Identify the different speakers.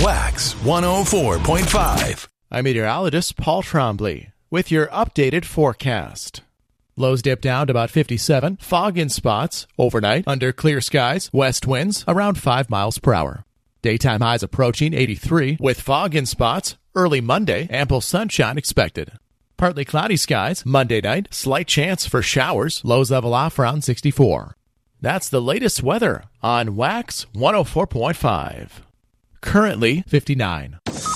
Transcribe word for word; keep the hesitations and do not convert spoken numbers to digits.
Speaker 1: Wax one oh four point five.
Speaker 2: I'm meteorologist Paul Trombley with your updated forecast. Lows dip down to about fifty-seven, fog in spots, overnight, under clear skies, west winds around five miles per hour. Daytime highs approaching eighty-three, with fog in spots, early Monday, ample sunshine expected. Partly cloudy skies, Monday night, slight chance for showers, lows level off around sixty-four. That's the latest weather on Wax one oh four point five. Currently fifty-nine.